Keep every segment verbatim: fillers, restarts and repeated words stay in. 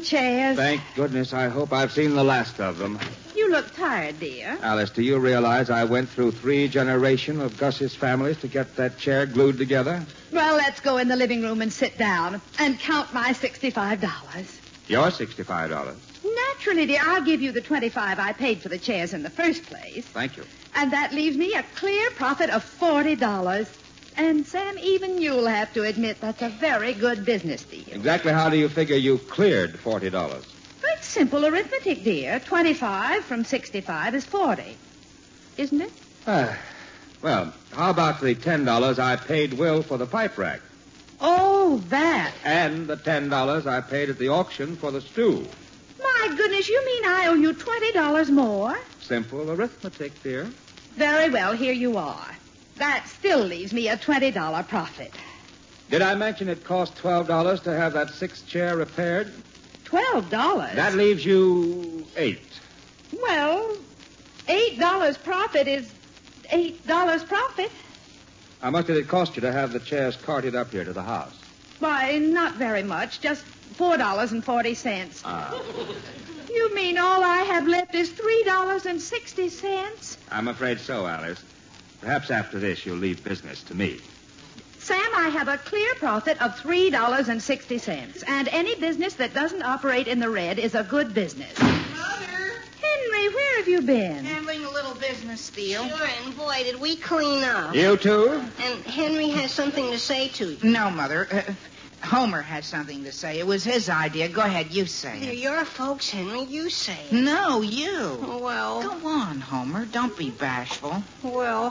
chairs. Thank goodness. I hope I've seen the last of them. You look tired, dear. Alice, do you realize I went through three generations of Gus's families to get that chair glued together? Well, let's go in the living room and sit down and count my sixty-five dollars. Your sixty-five dollars. Naturally, dear, I'll give you the twenty-five I paid for the chairs in the first place. Thank you. And that leaves me a clear profit of forty dollars. And, Sam, even you'll have to admit that's a very good business deal. Exactly how do you figure you cleared forty dollars? It's simple arithmetic, dear. twenty-five from sixty-five is forty. Isn't it? Ah, well, how about the ten dollars I paid Will for the pipe rack? Oh, that. And the ten dollars I paid at the auction for the stew. My goodness, you mean I owe you twenty dollars more? Simple arithmetic, dear. Very well, here you are. That still leaves me a twenty dollars profit. Did I mention it cost twelve dollars to have that sixth chair repaired? twelve dollars? That leaves you eight. Well, eight dollars profit is eight dollars profit. How much did it cost you to have the chairs carted up here to the house? Why, not very much. Just four dollars and forty cents. Ah. You mean all I have left is three dollars and sixty cents? I'm afraid so, Alice. Perhaps after this you'll leave business to me. Sam, I have a clear profit of three dollars and sixty cents. And any business that doesn't operate in the red is a good business. Mother. Henry, where have you been? Handling a little business deal. Sure, and boy, did we clean up. You too? And Henry has something to say to you. No, Mother. Uh, Homer has something to say. It was his idea. Go ahead, you say They're it. your folks, Henry. You say it. No, you. Well, Go on, Homer. Don't be bashful. well,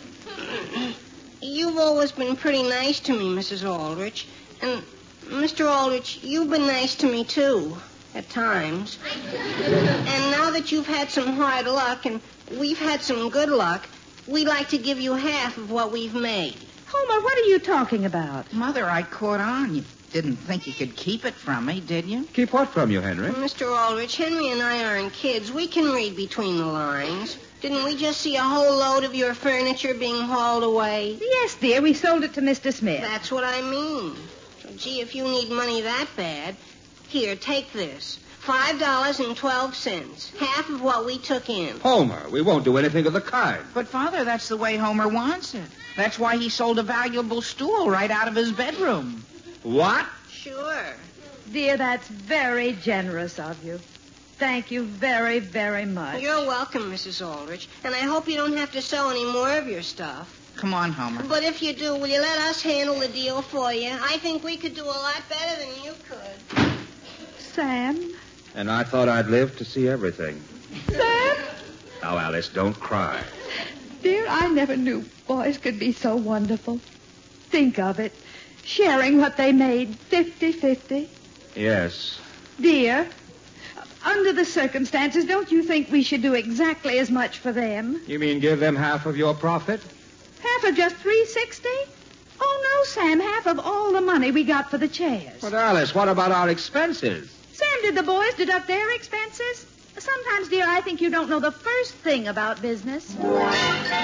you've always been pretty nice to me, Missus Aldrich. And, Mister Aldrich, you've been nice to me, too, at times. And now that you've had some hard luck and we've had some good luck, we'd like to give you half of what we've made. Homer, what are you talking about? Mother, I caught on. You didn't think you could keep it from me, did you? Keep what from you, Henry? Mister Aldrich, Henry and I aren't kids. We can read between the lines. Didn't we just see a whole load of your furniture being hauled away? Yes, dear, we sold it to Mister Smith. That's what I mean. So, gee, if you need money that bad, here, take this. Five dollars and twelve cents. Half of what we took in. Homer, we won't do anything of the kind. But, Father, that's the way Homer wants it. That's why he sold a valuable stool right out of his bedroom. What? Sure. Dear, that's very generous of you. Thank you very, very much. You're welcome, Missus Aldrich. And I hope you don't have to sell any more of your stuff. Come on, Homer. But if you do, will you let us handle the deal for you? I think we could do a lot better than you could. Sam? And I thought I'd live to see everything. Sam? Now, Alice, don't cry. Dear, I never knew boys could be so wonderful. Think of it. Sharing what they made, fifty-fifty. Yes. Dear, under the circumstances, don't you think we should do exactly as much for them? You mean give them half of your profit? Half of just three sixty? Oh, no, Sam, half of all the money we got for the chairs. But, Alice, what about our expenses? Sam, did the boys deduct their expenses? Sometimes, dear, I think you don't know the first thing about business.